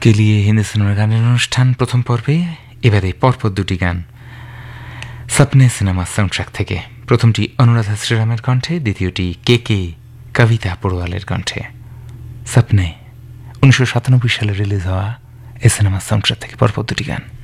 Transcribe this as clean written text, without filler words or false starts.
आपके लिए हिंदी सिनेमाর গানের অনুষ্ঠান প্রথম পর্বে এবারে পরপর দুটি গান সপনে সিনেমা সাউন্ডট্র্যাক থেকে। প্রথমটি অনুরাধা শ্রীরামের কণ্ঠে, দ্বিতীয়টি কে কে কবিতা পড়ুয়ালের কণ্ঠে। সপনে 1997 সালে রিলিজ হওয়া এই সিনেমার সাউন্ডট্র্যাক থেকে পরপর দুটি গান।